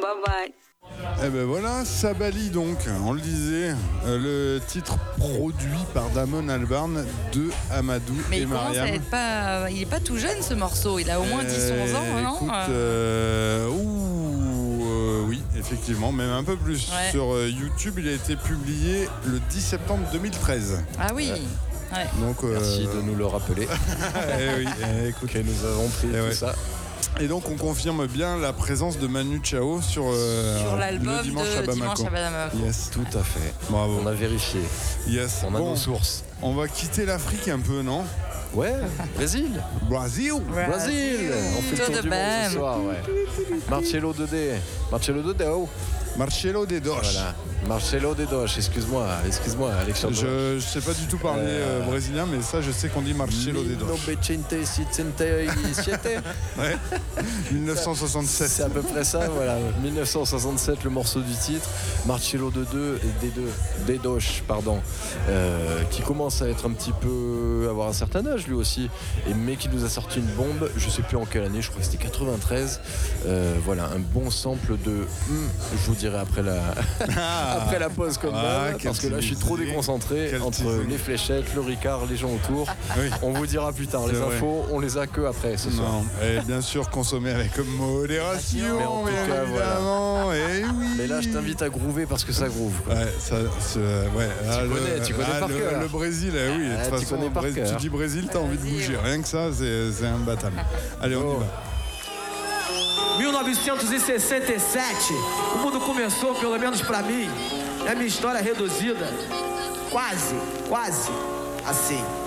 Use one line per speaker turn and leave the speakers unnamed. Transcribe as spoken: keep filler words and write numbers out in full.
Bye bye.
Eh ben voilà, Sabali donc, on le disait, euh, le titre produit par Damon Albarn de Amadou
Mais
et
il commence
Mariam.
à être pas, il est pas tout jeune ce morceau, il a au moins dix onze ans,
Euh,
non
écoute, euh, ouh, euh, oui, effectivement, même un peu plus.
Ouais.
Sur euh, YouTube, il a été publié le dix septembre deux mille treize.
Ah oui.
Ouais.
Ouais.
Donc, euh,
Merci de nous le rappeler.
eh oui, eh, écoute.
Que nous avons pris
Eh
tout
ouais.
ça.
Et donc on confirme bien la présence de Manu Chao sur, euh,
Sur
le
l'album
dimanche
de
à Bamako.
Dimanche à Bamako.
Yes,
Tout à fait.
bravo.
On a vérifié.
Yes.
On a
Bon,
nos sources.
on va quitter l'Afrique un peu, non?
Ouais, Brésil.
Brésil.
Brésil. On fait le
Tout
tour
de
du monde
même.
ce soir, ouais. Marcelo deux D. Marcelo deux D, oh.
Marcelo de Dos.
Voilà. Marcelo de Dos, excuse-moi, excuse-moi, Alexandre.
Je ne sais pas du tout parler euh,
Euh,
brésilien, mais ça, je sais qu'on dit Marcelo de Dos.
mille neuf cent soixante-dix-sept.
Ouais. dix-neuf cent
C'est
soixante-sept.
à peu près ça, voilà. dix-neuf cent soixante-sept, le morceau du titre. Marcelo de deux et D deux, Dedos, pardon, euh, qui commence à être un petit peu, avoir un certain âge lui aussi, et mais qui nous a sorti une bombe. Je sais plus en quelle année, je crois que c'était quatre-vingt-treize. Euh, voilà, un bon sample de. Hmm, je vous dirai après la après la pause comme
Ah,
même,
quel
parce que là je suis trop
teasing.
déconcentré
Quel
entre
teasing.
les fléchettes, le Ricard, les gens autour.
Oui.
On vous dira plus tard. Les
C'est vrai.
infos, on les a que après ce soir.
Non, et bien sûr consommer avec modération,
Mais en tout
bien
cas,
évidemment. Et oui.
Mais là je t'invite à groover parce que ça groove, quoi.
Ouais, ça, c'est- ouais. Ah, le-
connais, tu connais
ah,
par
le,
cœur.
le Brésil, eh oui. De
Ah,
toute
tu
façon,
connais par
Brésil-
cœur.
tu dis Brésil, t'as envie de
Brésil,
bouger.
ouais.
Rien que ça, c'est, c'est imbattable. Allez, on
Oh.
y va.
mil novecentos e sessenta e sete, o mundo começou, pelo menos pra mim, é minha história reduzida, quase, quase assim.